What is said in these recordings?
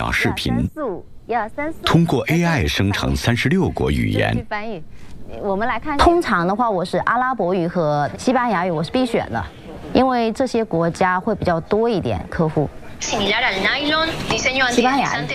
秒视频，通过 AI 生成36国语言。 我们来看，通常的话，我是阿拉伯语和西班牙语，我是必选的，因为这些国家会比较多一点客户。西班牙语。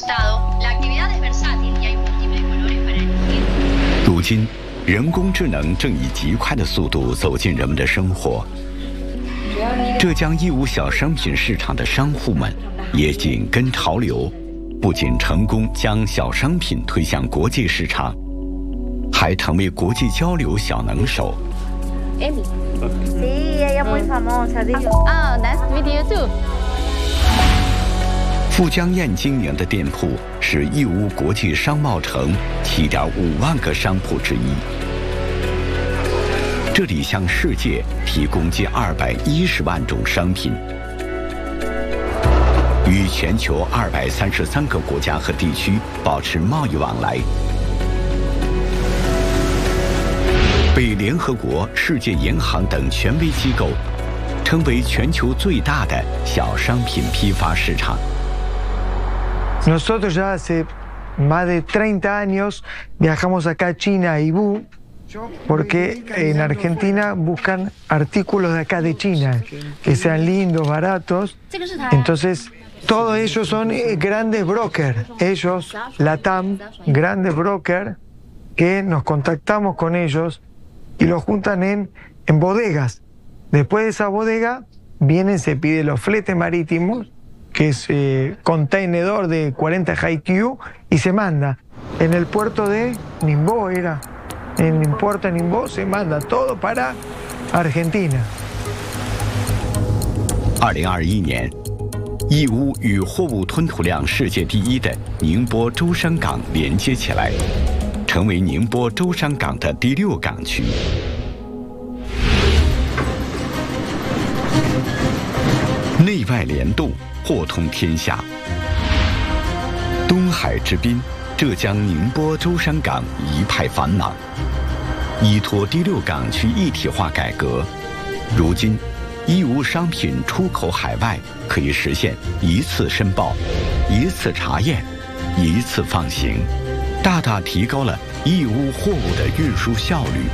如今，人工智能正以极快的速度走进人们的生活。浙江义乌小商品市场的商户们也紧跟潮流，不仅成功将小商品推向国际市场，还成为国际交流小能手。 Nice to meet you too。 傅江燕经营的店铺是义乌国际商贸城7.5万个商铺之一。这里向世界提供近210万种商品，与全球233个国家和地区保持贸易往来，被联合国、世界银行等权威机构称为全球最大的小商品批发市场。 Nosotros ya hace más de 30 años viajamos acá a China, Ivú, porque en Argentina buscan artículos de acá de China, que sean lindos, baratos. Entonces, todos ellos son grandes brokers. Ellos, LATAM, grandes brokers, que nos contactamos con ellos y los juntan en bodegas. Después de esa bodega, vienen, se piden los fletes marítimos, que es contenedor de 40 HiQ, y se manda. En el puerto de Ningbo era. En el puerto de Ningbo se manda todo para Argentina. 2021年，义乌与货物吞吐量世界第一的宁波舟山港连接起来，成为宁波舟山港的第6港区。内外联动，货通天下。东海之滨，浙江宁波舟山港一派繁忙。依托第6港区一体化改革，如今义乌商品出口海外可以实现一次申报、一次查验、一次放行，大大提高了义乌货物的运输效率。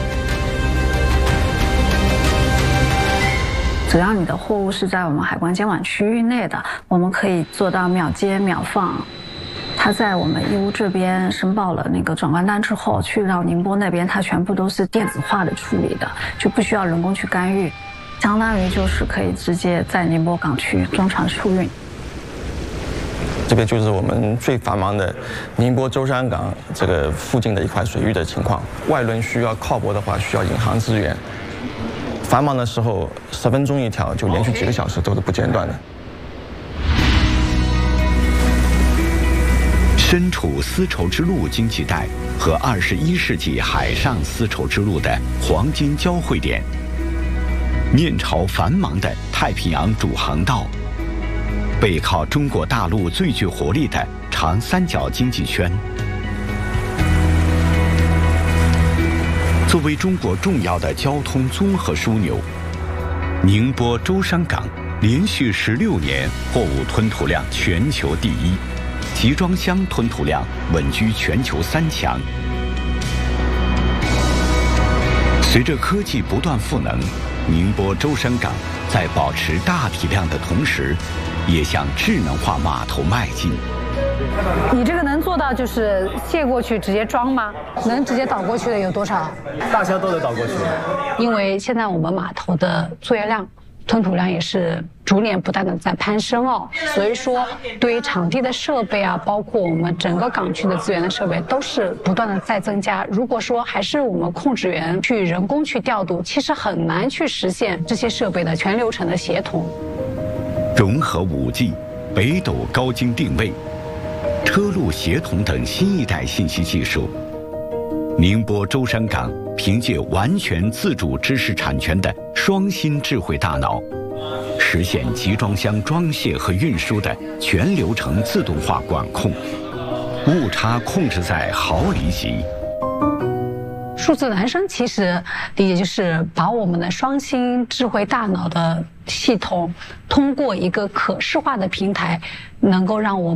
只要你的货物是在我们海关监管区域内的，我们可以做到秒接秒放。他在我们义乌这边申报了那个转关单之后，去到宁波那边，它全部都是电子化的处理的，就不需要人工去干预，相当于就是可以直接在宁波港区中船输运。 这个就是我们最繁忙的宁波舟山港这个附近的一块水域的情况。外轮需要靠泊的话，需要引航支援。繁忙的时候，10分钟一条，就连续几个小时都是不间断的。 身处丝绸之路经济带和21世纪海上丝绸之路的黄金交汇点，面朝繁忙的太平洋主航道，背靠中国大陆最具活力的长三角经济圈。作为中国重要的交通综合枢纽，宁波舟山港连续16年货物吞吐量全球第一，集装箱吞吐量稳居全球3强。随着科技不断赋能，宁波舟山港在保持大体量的同时，也向智能化码头迈进。 你这个能做到就是卸过去直接装吗？能直接倒过去的有多少？ 大箱都能倒过去。 因为现在我们码头的作业量、吞吐量也是逐年不断的在攀升哦，所以说对于场地的设备啊，包括我们整个港区的资源的设备都是不断的在增加。如果说还是我们控制员去人工去调度，其实很难去实现这些设备的全流程的协同。 融合5G、北斗高精定位、车路协同等新一代信息技术，宁波舟山港凭借完全自主知识产权的双芯智慧大脑，实现集装箱装卸和运输的全流程自动化管控，误差控制在毫厘级。 数字孪生其实理解就是把我们的双芯智慧大脑的系统通过一个可视化的平台，能够让我们